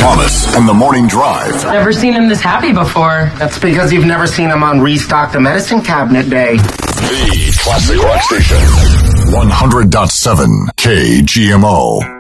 Thomas and the Morning Drive. Never seen him this happy before. That's because you've never seen him on Restock the Medicine Cabinet Day. The Classic Rock Station. 100.7 KGMO.